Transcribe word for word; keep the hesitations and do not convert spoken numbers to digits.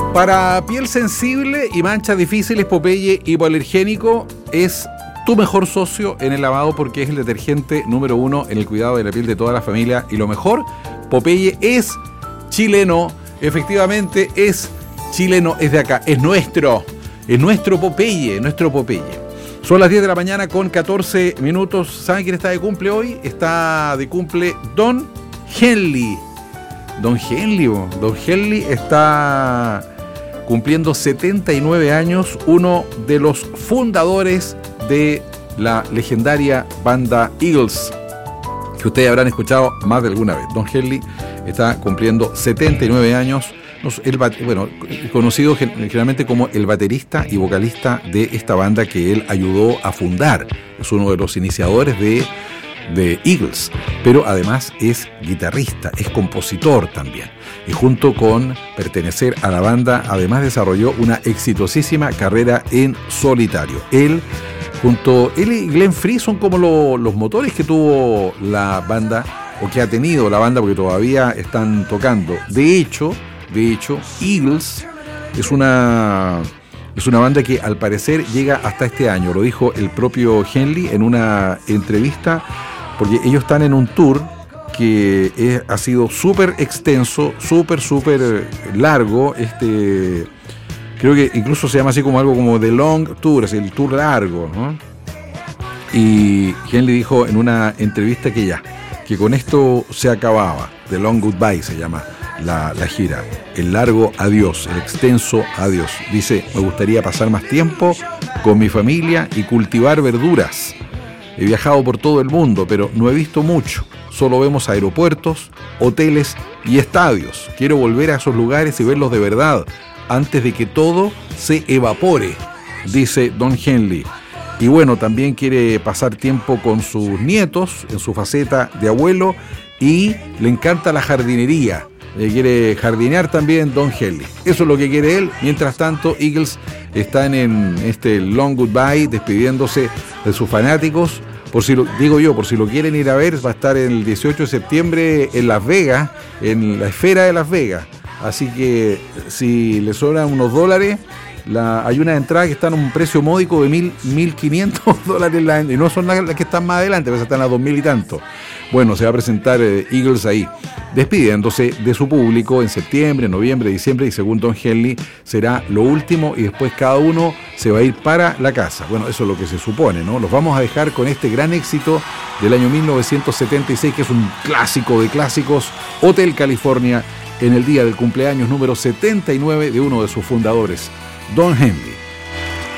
Para piel sensible y manchas difíciles, Popeye Hipoalergénico es tu mejor socio en el lavado porque es el detergente número uno en el cuidado de la piel de toda la familia. Y lo mejor, Popeye es chileno, efectivamente es chileno, es de acá, es nuestro, es nuestro Popeye, nuestro Popeye. Son las diez de la mañana con catorce minutos. ¿Saben quién está de cumple hoy? Está de cumple Don Henley. Don Henley, Don Henley está cumpliendo setenta y nueve años, uno de los fundadores de la legendaria banda Eagles, que ustedes habrán escuchado más de alguna vez. Don Henley está cumpliendo setenta y nueve años, el, bueno, conocido generalmente como el baterista y vocalista de esta banda que él ayudó a fundar. Es uno de los iniciadores de, de Eagles, pero además es guitarrista, es compositor también. Y junto con pertenecer a la banda, además desarrolló una exitosísima carrera en solitario. Él, junto él y Glenn Frey son como lo, los motores que tuvo la banda, o que ha tenido la banda, porque todavía están tocando. De hecho, de hecho, Eagles es una, es una banda que al parecer llega hasta este año. Lo dijo el propio Henley en una entrevista, porque ellos están en un tour que es, ha sido súper extenso, súper, súper largo. Este, creo que incluso se llama así como algo como The Long Tour, es el tour largo, ¿no? Y Henley dijo en una entrevista que ya, que con esto se acababa. The Long Goodbye se llama la, la gira. El largo adiós, el extenso adiós. Dice, me gustaría pasar más tiempo con mi familia y cultivar verduras. He viajado por todo el mundo, pero no he visto mucho. Solo vemos aeropuertos, hoteles y estadios. Quiero volver a esos lugares y verlos de verdad, antes de que todo se evapore, dice Don Henley. Y bueno, también quiere pasar tiempo con sus nietos en su faceta de abuelo y le encanta la jardinería. Le quiere jardinear también Don Henley. Eso es lo que quiere él. Mientras tanto, Eagles están en este Long Goodbye, despidiéndose de sus fanáticos. Por si lo digo yo, por si lo quieren ir a ver, va a estar el dieciocho de septiembre en Las Vegas, en la esfera de Las Vegas. Así que si les sobran unos dólares, la, hay unas entradas que están a un precio módico de mil, mil quinientos dólares la, y no son las, las que están más adelante, pues están a dos mil y tanto. Bueno, se va a presentar eh, Eagles ahí, despidiéndose de su público en septiembre, noviembre, diciembre, y según Don Henley será lo último y después cada uno se va a ir para la casa. Bueno, eso es lo que se supone, ¿no? Los vamos a dejar con este gran éxito del año mil novecientos setenta y seis, que es un clásico de clásicos, Hotel California, en el día del cumpleaños número setenta y nueve de uno de sus fundadores, Don Henley.